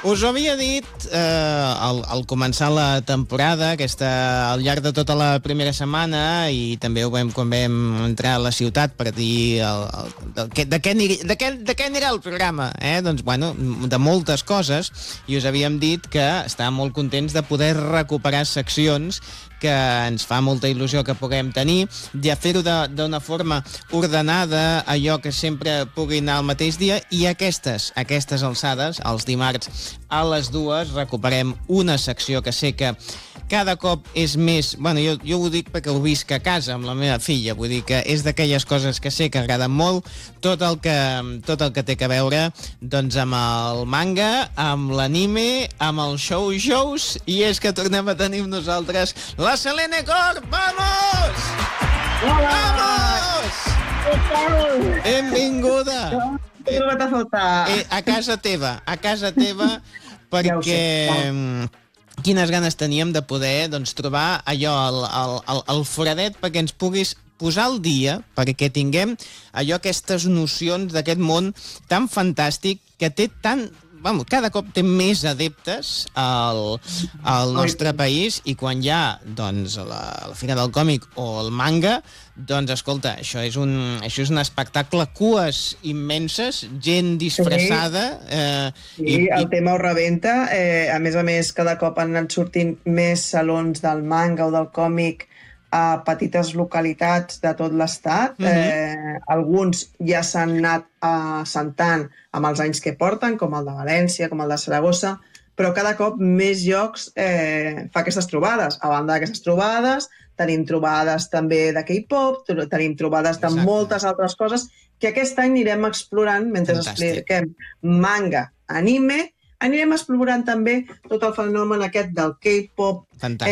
Us ho havia dit al començar la temporada, al llarg de tota la primera setmana, i també ho vam quan vam entrar a la ciutat per dir de què anirà el programa. Doncs, bueno, de moltes coses, i us havíem dit que estàvem molt contents de poder recuperar seccions que ens fa molta il·lusió que puguem tenir, de fer-ho d'una forma ordenada, allò que sempre pugui anar al mateix dia, i aquestes alçades, els dimarts a les 2, recuperem una secció que sé que cada cop és més... Bueno, jo ho dic perquè ho visc a casa amb la meva filla, vull dir que és d'aquelles coses que sé que agraden molt, tot el que té a veure doncs amb el manga, amb l'anime, amb els shows, i és que tornem a tenir amb nosaltres la Selene Cor. ¡Vamos! Hola! ¡Vamos! Què tal? Benvinguda! He trobat a faltar. A casa teva, perquè... Ja ho sé. Quines ganes teníem de poder trobar allò, el foradet, perquè ens puguis posar al dia, perquè tinguem aquestes nocions d'aquest món tan fantàstic que té tant... cada cop té més adeptes al nostre país, i quan hi ha la Fira del Còmic o el manga, doncs escolta, això és un espectacle, cues immenses, gent disfressada... Sí, el tema ho rebenta. A més, cada cop han anat sortint més salons del manga o del còmic a petites localitats de tot l'estat. Alguns ja s'han anat assentant amb els anys que porten, com el de València, com el de Saragossa, però cada cop més llocs fa aquestes trobades. A banda d'aquestes trobades, tenim trobades també de K-pop, tenim trobades de moltes altres coses que aquest any anirem explorant mentre expliquem manga, anime. Anirem explorant també tot el fenomen aquest del K-pop,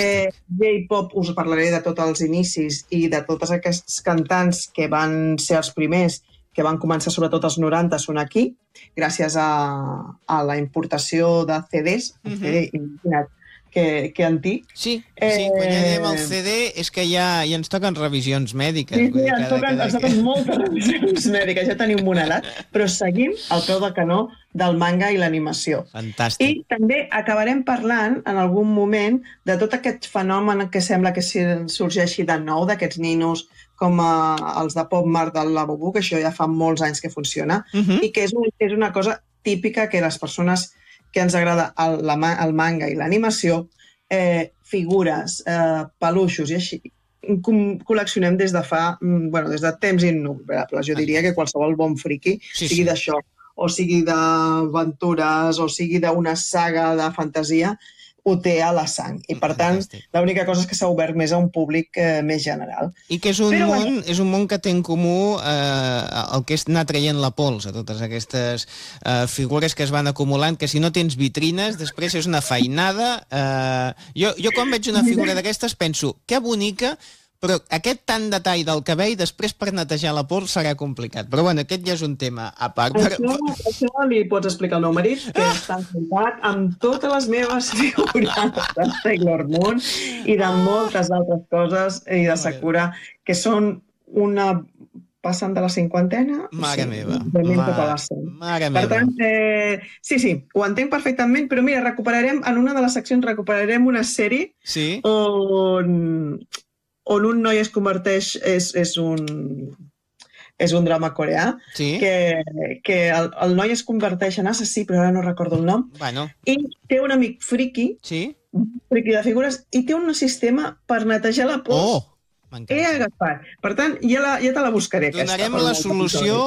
J-pop, us parlaré de tots els inicis i de tots aquests cantants que van ser els primers, que van començar sobretot als 90 a sonar aquí, gràcies a la importació de CDs, imagina't que antic. Sí, quan ja diem el CD és que ja ens toquen revisions mèdiques. Sí, ens toquen moltes revisions mèdiques, ja tenim una edat, però seguim al peu del canó del manga i l'animació. Fantàstic. I també acabarem parlant en algun moment de tot aquest fenomen que sembla que sorgeixi de nou, d'aquests ninos com els de Pop Mart del Labubu, que això ja fa molts anys que funciona, i que és una cosa típica que les persones que ens agrada el manga i l'animació, figures, peluixos i així, col·leccionem des de temps innumerables. Jo diria que qualsevol bon friqui, sigui d'això, o sigui d'aventures, o sigui d'una saga de fantasia, ho té a la sang. I, per tant, l'única cosa és que s'ha obert més a un públic més general. I que és un món que té en comú el que és anar traient la pols a totes aquestes figures que es van acumulant, que si no tens vitrines, després és una feinada. Jo quan veig una figura d'aquestes penso, que bonica, però aquest tant detall del cabell després per netejar la pols serà complicat. Però bueno, aquest ja és un tema a part. Això li pots explicar al meu marit, que està encantat amb totes les meves figures de Sailor Moon i de moltes altres coses, i de Sakura, que són passen de la cinquantena. Mare meva. Per tant, sí, ho entenc perfectament, però mira, en una de les seccions recuperarem una sèrie on un noi es converteix, és un drama coreà, que el noi es converteix en assassí, però ara no recordo el nom, i té un amic friqui de figures, i té un sistema per netejar la pols. He agafat. Per tant, ja te la buscaré. Donarem la solució